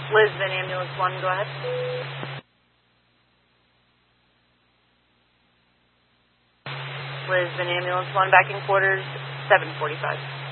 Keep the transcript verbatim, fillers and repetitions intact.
Lisbon, Ambulance one, go ahead. Lisbon, Ambulance one, back in quarters, seven forty-five.